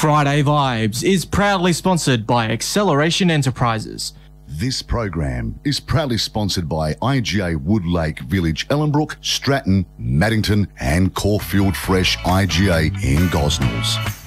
Friday Vibes is proudly sponsored by Acceleration Enterprises. This program is proudly sponsored by IGA Woodlake Village, Ellenbrook, Stratton, Maddington and Caulfield Fresh IGA in Gosnells.